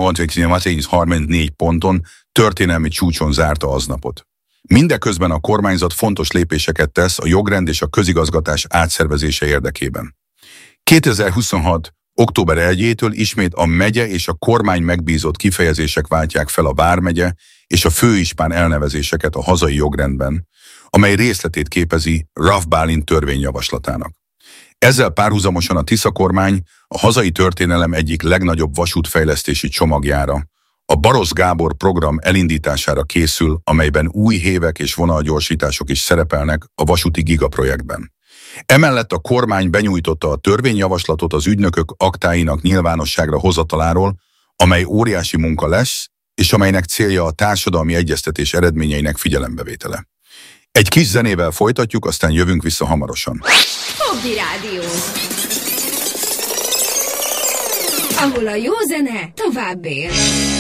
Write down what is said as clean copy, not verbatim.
34 ponton történelmi csúcson zárta aznapot. Mindeközben a kormányzat fontos lépéseket tesz a jogrend és a közigazgatás átszervezése érdekében. 2026. október 1-től ismét a megye és a kormány megbízott kifejezések váltják fel a vármegye és a főispán elnevezéseket a hazai jogrendben, amely részletét képezi Raff Bálint törvényjavaslatának. Ezzel párhuzamosan a Tisza kormány a hazai történelem egyik legnagyobb vasútfejlesztési csomagjára, a Baross Gábor program elindítására készül, amelyben új hévek és vonalgyorsítások is szerepelnek a vasúti gigaprojektben. Emellett a kormány benyújtotta a törvényjavaslatot az ügynökök aktáinak nyilvánosságra hozataláról, amely óriási munka lesz, és amelynek célja a társadalmi egyeztetés eredményeinek figyelembevétele. Egy kis zenével folytatjuk, aztán jövünk vissza hamarosan. Hobby Rádió, ahol a jó zene tovább él.